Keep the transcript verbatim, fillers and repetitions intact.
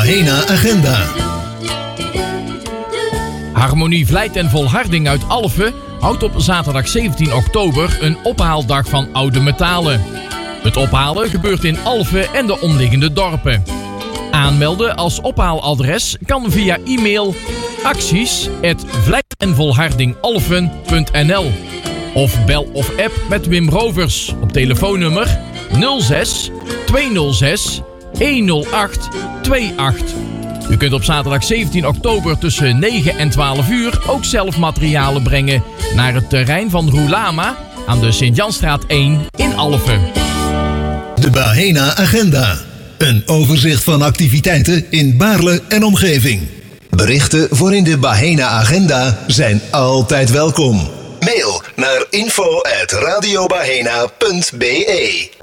Bahena Agenda. Harmonie Vlijt en Volharding uit Alphen houdt op zaterdag zeventien oktober een ophaaldag van oude metalen. Het ophalen gebeurt in Alphen en de omliggende dorpen. Aanmelden als ophaaladres kan via e-mail acties at vlijt en volharding alphen punt n l of bel of app met Wim Rovers op telefoonnummer nul zes tweehonderdzes honderdacht tweeënachtig. U kunt op zaterdag zeventien oktober tussen negen en twaalf uur ook zelf materialen brengen naar het terrein van Roelama aan de Sint-Janstraat één in Alphen. De Bahena Agenda. Een overzicht van activiteiten in Baarle en omgeving. Berichten voor in de Bahena Agenda zijn altijd welkom. Mail naar info at radiobahena punt b e.